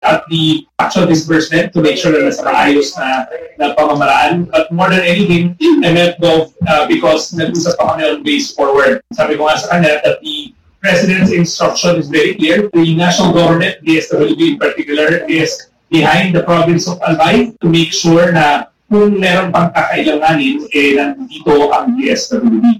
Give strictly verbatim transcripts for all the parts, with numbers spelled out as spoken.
at the actual disbursement to make sure na nasa maayos na, na pamamaraan. But more than anything, I met Gov uh, because nag-usap pa kami on ways forward. Sabi ko nga sa kanya that the President's instruction is very clear. The national government, D S W D in particular, is behind the province of Albay to make sure na kung meron pang kakailanganin, eh, nandito ang D S W D.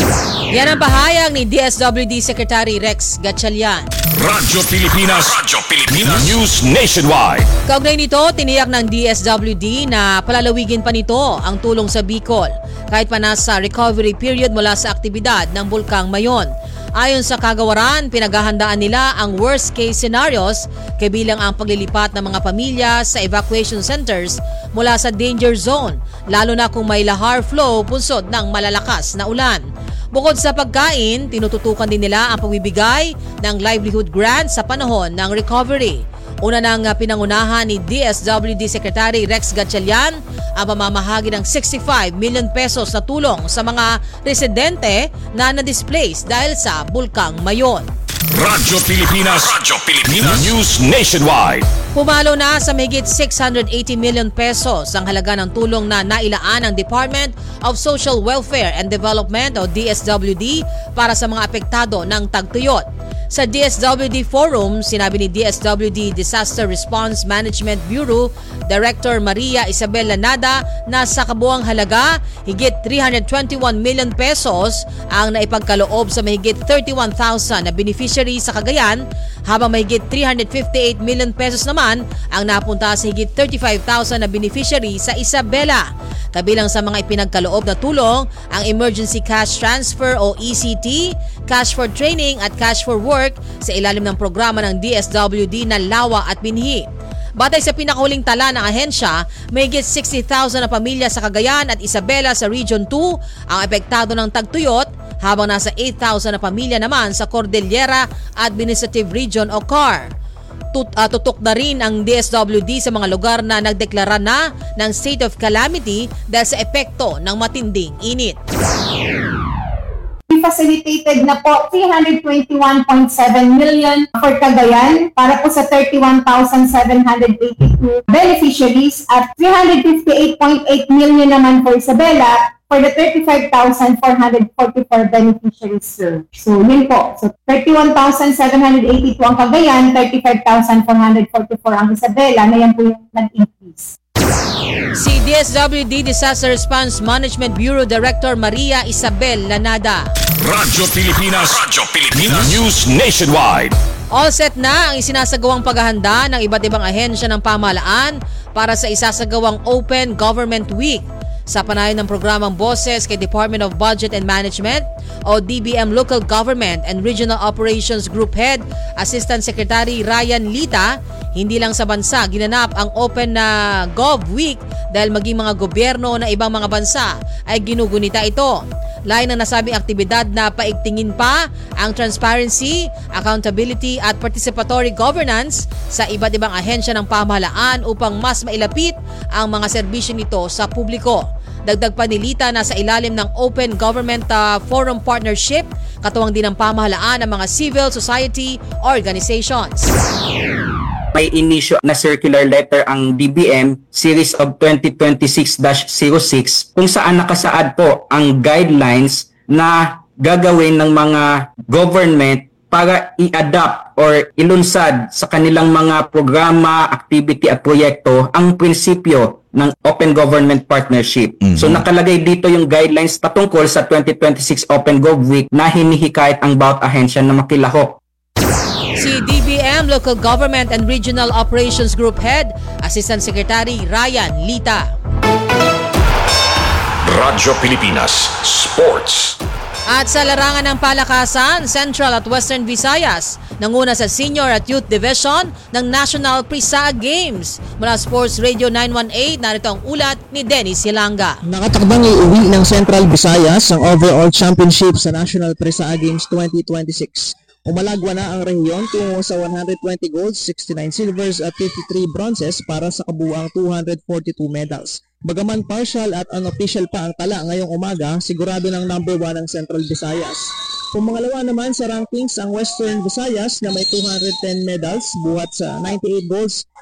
Yan ang pahayag ni D S W D Secretary Rex Gatchalian. Radyo Pilipinas, Radyo Pilipinas, News Nationwide. Kaugnay nito, tiniyak ng D S W D na palalawigin pa nito ang tulong sa Bicol kahit pa nasa recovery period mula sa aktibidad ng Bulkang Mayon. Ayon sa kagawaran, pinaghahandaan nila ang worst case scenarios kabilang ang paglilipat ng mga pamilya sa evacuation centers mula sa danger zone, lalo na kung may lahar flow punsod ng malalakas na ulan. Bukod sa pagkain, tinututukan din nila ang pagbibigay ng livelihood grant sa panahon ng recovery. Una nang pinangunahan ni D S W D Secretary Rex Gatchalian ang pamamahagi ng sixty-five million pesos na tulong sa mga residente na na-displace dahil sa Bulkang Mayon. Radyo Pilipinas, Radyo Pilipinas, News Nationwide. Pumalo na sa mahigit six hundred eighty million pesos ang halaga ng tulong na nailaan ng Department of Social Welfare and Development o D S W D para sa mga apektado ng tagtuyot. Sa D S W D Forum, sinabi ni D S W D Disaster Response Management Bureau Director Maria Isabel Lanada na sa kabuang halaga, higit three hundred twenty-one million pesos ang naipagkaloob sa mahigit thirty-one thousand na beneficiaries sa Cagayan, habang mahigit three hundred fifty-eight million pesos naman ang napunta sa higit thirty-five thousand na beneficiaries sa Isabela. Kabilang sa mga ipinagkaloob na tulong ang Emergency Cash Transfer o E C T, Cash for Training at Cash for Work sa ilalim ng programa ng D S W D na Lawa at Binhi. Batay sa pinakahuling tala ng ahensya, may higit sixty thousand na pamilya sa Cagayan at Isabela sa Region two ang epektado ng tagtuyot, habang nasa eight thousand na pamilya naman sa Cordillera Administrative Region o C A R. Tut, uh, tutok na rin ang D S W D sa mga lugar na nagdeklara na ng state of calamity dahil sa epekto ng matinding init. We facilitated na po three hundred twenty-one point seven million for Cagayan para po sa thirty-one thousand seven hundred eighty-two beneficiaries at three hundred fifty-eight point eight million naman for Isabela for the thirty-five thousand four hundred forty-four beneficiaries served. So, yun po. So, thirty-one thousand seven hundred eighty-two ang Cagayan, thirty-five thousand four hundred forty-four ang Isabela, na yan po yung nag-increase. Si D S W D Disaster Response Management Bureau Director Maria Isabel Lanada. Radyo Pilipinas, Radyo Pilipinas, News Nationwide. All set na ang isinasagawang paghahanda ng iba't ibang ahensya ng pamahalaan para sa isasagawang Open Government Week. Sa panayon ng programang Boses kay Department of Budget and Management o D B M Local Government and Regional Operations Group Head Assistant Secretary Ryan Lita, hindi lang sa bansa ginanap ang Open na Gov Week dahil maging mga gobyerno na ibang mga bansa ay ginugunita ito. Lain ng nasabing aktibidad na paigtingin pa ang transparency, accountability at participatory governance sa iba't ibang ahensya ng pamahalaan upang mas mailapit ang mga serbisyo nito sa publiko. Dagdag pa ni Lita na sa ilalim ng Open Government uh, Forum Partnership, katuwang din ng pamahalaan ng mga civil society organizations. May inisyo na circular letter ang D B M series of twenty twenty-six dash zero six kung saan nakasaad po ang guidelines na gagawin ng mga government para i-adapt or ilunsad sa kanilang mga programa, activity at proyekto ang prinsipyo ng Open Government Partnership. Mm-hmm. So nakalagay dito yung guidelines patungkol sa twenty twenty-six Open Gov Week na hinihikayat ang bawat ahensya na makilahok. Si D B M Local Government and Regional Operations Group Head, Assistant Secretary Ryan Lita. Radyo Pilipinas Sports. At sa larangan ng palakasan, Central at Western Visayas, nanguna sa Senior at Youth Division ng National Prisa Games. Mula Sports Radio nine one eight, narito ang ulat ni Dennis Hilanga. Nakatakdang iuwi ng Central Visayas ang overall championship sa National Prisa Games twenty twenty-six. Umalagwa na ang rehiyon tungo sa one hundred twenty golds, sixty-nine silvers at fifty-three bronzes para sa kabuuang two hundred forty-two medals. Bagaman partial at unofficial pa ang tala ngayong umaga, sigurado ng number one ang Central Visayas. Pumangalawa naman sa rankings ang Western Visayas na may two hundred ten medals buhat sa ninety-eight golds,